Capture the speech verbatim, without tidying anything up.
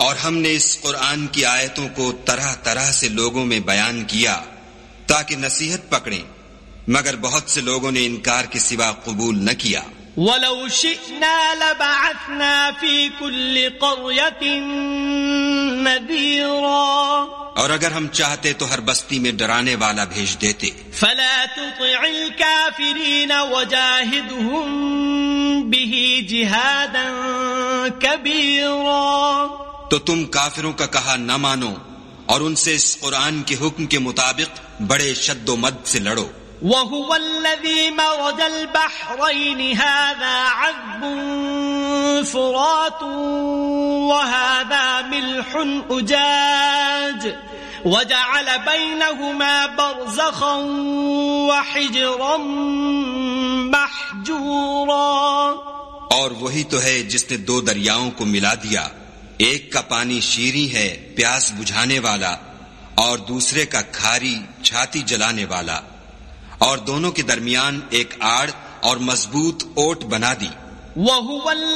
اور ہم نے اس قرآن کی آیتوں کو طرح طرح سے لوگوں میں بیان کیا تاکہ نصیحت پکڑیں، مگر بہت سے لوگوں نے انکار کے سوا قبول نہ کیا۔ وَلَوْ شِئْنَا لَبَعَثْنَا فِي كُلِّ قَرْيَةٍ نَذِيرًا، اور اگر ہم چاہتے تو ہر بستی میں ڈرانے والا بھیج دیتے۔ فَلَا تُطِعِ الْكَافِرِينَ وَجَاهِدْهُمْ بِهِ جِهَادًا كَبِيرًا، تو تم کافروں کا کہا نہ مانو اور ان سے اس قرآن کے حکم کے مطابق بڑے شد و مد سے لڑو۔ وَهُوَ الَّذِي مَرَجَ الْبَحْرَيْنِ هَذَا عَذْبٌ فُرَاتٌ وَهَذَا مِلْحٌ أُجَاجٌ وَجَعَلَ بَيْنَهُمَا بَرْزَخًا وَحِجْرًا مَحْجُورًا، اور وہی تو ہے جس نے دو دریاؤں کو ملا دیا، ایک کا پانی شیریں ہے پیاس بجھانے والا، اور دوسرے کا کھاری چھاتی جلانے والا، اور دونوں کے درمیان ایک آڑ اور مضبوط اوٹ بنا دی۔ وَهُوَ